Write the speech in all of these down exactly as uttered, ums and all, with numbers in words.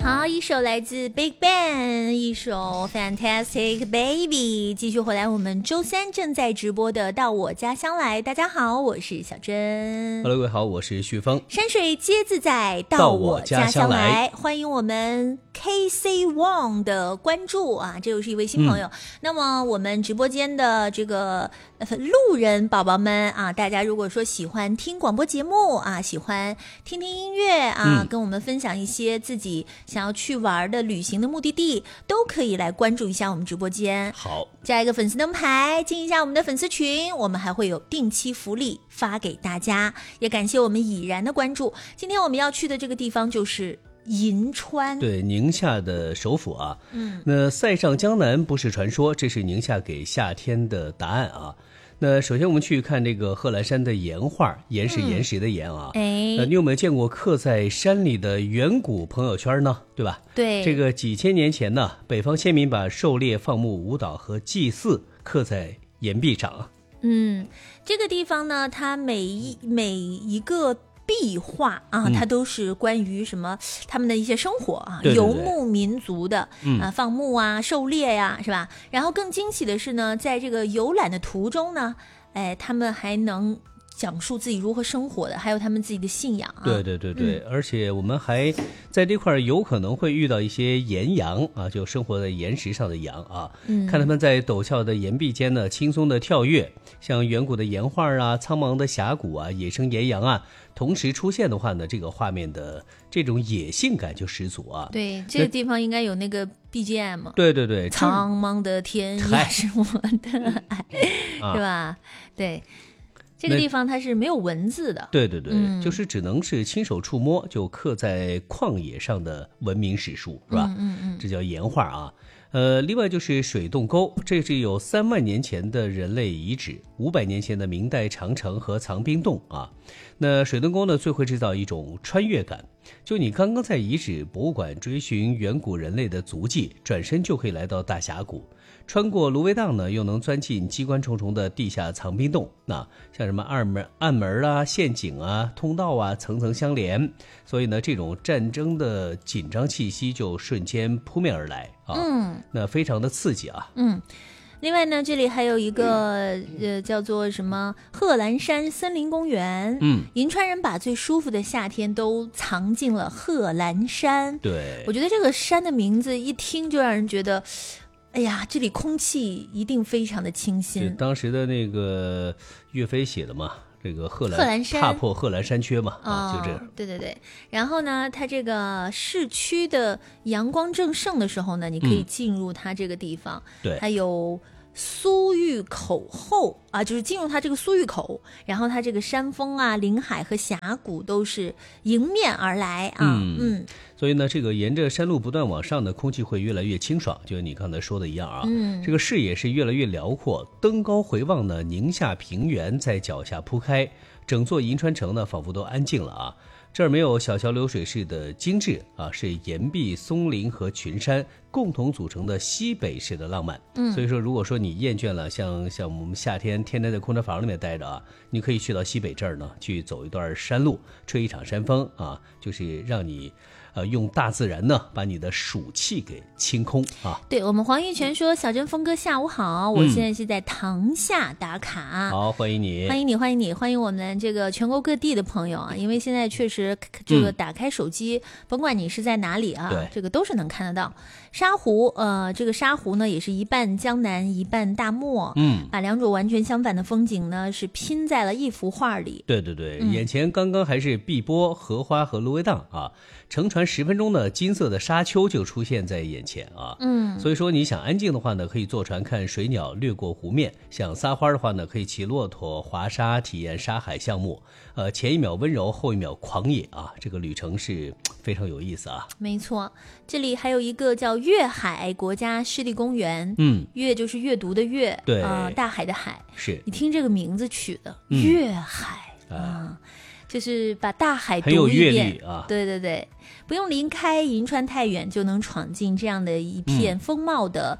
好，一首来自 Big Bang， 一首 Fantastic Baby。 继续回来，我们周三正在直播的到我家乡来。大家好，我是小珍。 Hello， 各位好，我是旭峰。 山水皆自在，到我家乡来。欢迎我们 K C Wong 的关注啊，这又是一位新朋友、嗯、那么我们直播间的这个路人宝宝们啊，大家如果说喜欢听广播节目啊，喜欢听听音乐啊、嗯、跟我们分享一些自己想要去玩的旅行的目的地，都可以来关注一下我们直播间。 好， 加一个粉丝灯牌，进一下我们的粉丝群，我们还会有定期福利发给大家。也感谢我们已然的关注。今天我们要去的这个地方就是银川， 对，宁夏的首府啊。嗯，那塞上江南不是传说，这是宁夏给夏天的答案啊。那首先我们去看这个贺兰山的岩画，岩是岩石的岩啊。 哎、 嗯，你有没有见过刻在山里的远古朋友圈呢？对吧？ 对， 这个几千年前呢，北方先民把狩猎、放牧、舞蹈和祭祀刻在岩壁上。 嗯，这个地方呢，它每一每一个壁画啊，它都是关于什么他们的一些生活啊， 对对对， 游牧民族的、嗯、啊，放牧啊，狩猎呀、啊，是吧？然后更惊喜的是呢，在这个游览的途中呢，哎，他们还能讲述自己如何生活的，还有他们自己的信仰啊。 对对对对、嗯，而且我们还在这块有可能会遇到一些岩羊啊，就生活在岩石上的羊啊。嗯，看他们在陡峭的岩壁间呢，轻松的跳跃，像远古的岩画啊，苍茫的峡谷啊，野生岩羊啊，同时出现的话呢，这个画面的这种野性感就十足啊。 对，这个地方应该有那个 B G M。 对对对， 苍茫的天也是我的爱，是吧？啊、对。这个地方它是没有文字的， 对对对、 嗯， 就是只能是亲手触摸就刻在旷野上的文明史书，是吧？ 嗯嗯嗯， 这叫岩画啊。呃，另外就是水洞沟，这是有三万年前的人类遗址，五百年前的明代长城和藏兵洞啊。那水洞沟呢，最会制造一种穿越感，就你刚刚在遗址博物馆追寻远古人类的足迹，转身就可以来到大峡谷。穿过芦苇荡呢，又能钻进机关重重的地下藏兵洞。那像什么暗门、暗门啊、陷阱啊、通道啊，层层相连，所以呢，这种战争的紧张气息就瞬间扑面而来啊。嗯，那非常的刺激啊。 嗯。另外呢，这里还有一个呃叫做什么贺兰山森林公园。嗯，银川人把最舒服的夏天都藏进了贺兰山。 对， 我觉得这个山的名字一听就让人觉得，哎呀，这里空气一定非常的清新。 当时的那个岳飞写的嘛，这个贺兰贺兰山踏破贺兰山缺嘛， 哦、 啊，就这样。 对对对。然后呢，它这个市区的阳光正盛的时候呢，你可以进入它这个地方。 嗯、对， 还有苏峪口后啊，就是进入它这个苏峪口，然后它这个山峰啊、林海和峡谷都是迎面而来啊。嗯。嗯， 所以呢，这个沿着山路不断往上的空气会越来越清爽，就像你刚才说的一样啊。嗯，这个视野是越来越辽阔，登高回望呢，宁夏平原在脚下铺开，整座银川城呢仿佛都安静了啊。这儿没有小桥流水式的精致啊，是岩壁、松林和群山共同组成的西北式的浪漫。嗯，所以说，如果说你厌倦了像像我们夏天天天在空调房里面待着啊，你可以去到西北这儿呢，去走一段山路，吹一场山风啊，就是让你。呃，用大自然呢，把你的暑气给清空啊！ 对，我们黄玉泉说：“小珍峰哥下午好，我现在是在塘下打卡。嗯” 好，欢迎你， 欢迎你，欢迎你，欢迎我们这个全国各地的朋友啊！因为现在确实这个打开手机，嗯、甭管你是在哪里啊，这个都是能看得到。沙湖，呃，这个沙湖呢，也是一半江南，一半大漠，嗯，把两种完全相反的风景呢，是拼在了一幅画里。 对对对，嗯、眼前刚刚还是碧波、荷花和芦苇荡啊。乘船十分钟呢，金色的沙丘就出现在眼前啊。嗯，所以说你想安静的话呢，可以坐船看水鸟掠过湖面；想撒欢的话呢，可以骑骆驼滑沙，体验沙海项目。呃，前一秒温柔，后一秒狂野啊，这个旅程是非常有意思啊。 没错，这里还有一个叫粤海国家湿地公园。嗯，粤就是阅读的阅， 对， 呃，大海的海。 是你听这个名字取的，嗯、粤海啊。啊就是把大海读一遍， 很有阅历啊！ 对对对，不用离开银川太远，就能闯进这样的一片风貌的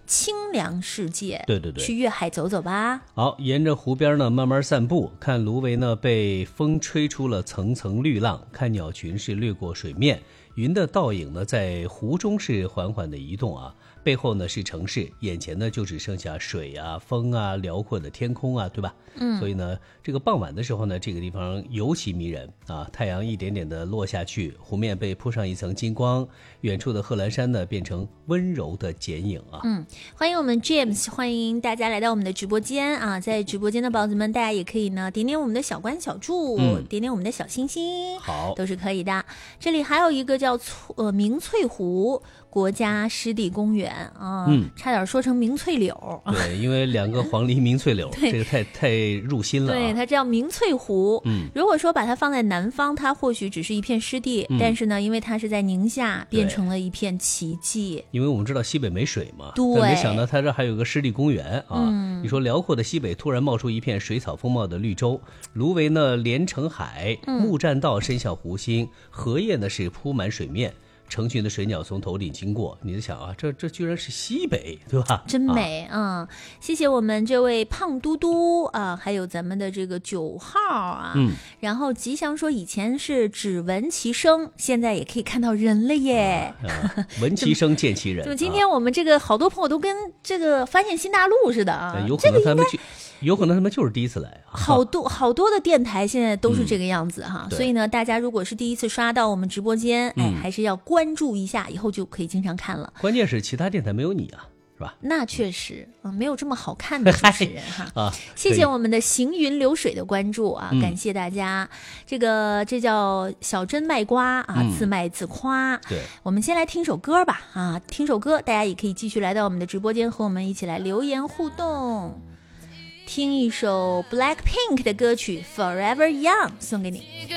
清凉世界。 对对对， 去粤海走走吧。 好，沿着湖边呢慢慢散步，看芦苇呢被风吹出了层层绿浪，看鸟群是掠过水面，云的倒影呢在湖中是缓缓的移动啊，背后呢是城市，眼前呢就只剩下水啊、风啊、辽阔的天空啊，对吧？嗯，所以呢，这个傍晚的时候呢，这个地方尤其迷人啊，太阳一点点的落下去，湖面被铺上一层金光，远处的贺兰山呢变成温柔的剪影啊。 嗯，欢迎我们 James， 欢迎大家来到我们的直播间啊，在直播间的宝子们，大家也可以呢点点我们的小关小柱，嗯、点点我们的小星星， 好， 都是可以的。这里还有一个叫呃明翠湖国家湿地公园啊，嗯，差点说成明翠柳。 对，因为两个黄鹂鸣翠柳，这个太太入心了、啊。 对，它叫明翠湖。嗯，如果说把它放在南方，它或许只是一片湿地，嗯、但是呢，因为它是在宁夏，变成了一片奇迹。 因为我们知道西北没水嘛， 对， 但没想到它这还有个湿地公园啊。嗯、你说辽阔的西北突然冒出一片水草丰茂的绿洲，芦苇呢连成海，木栈道伸向湖心，荷叶呢是铺满水面。成群的水鸟从头顶经过，你在想啊，这这居然是西北，对吧？ 真美啊、嗯！谢谢我们这位胖嘟嘟啊，还有咱们的这个九号啊。嗯。然后吉祥说，以前是只闻其声，现在也可以看到人了耶。 啊啊、闻其声见其人。 就今天我们这个好多朋友都跟这个发现新大陆似的啊， 有可能他们去。这个有可能他们就是第一次来啊， 好多好多的电台现在都是这个样子哈、嗯，所以呢，大家如果是第一次刷到我们直播间，哎，还是要关注一下，以后就可以经常看了。 关键是其他电台没有你啊，是吧？ 那确实啊、嗯，没有这么好看的主持人哈啊！谢谢我们的行云流水的关注啊，嗯、感谢大家。这个这叫小珍卖瓜啊，嗯、自卖自夸。 对， 我们先来听首歌吧啊，听首歌，大家也可以继续来到我们的直播间和我们一起来留言互动。听一首 Blackpink 的歌曲 Forever Young 送给你。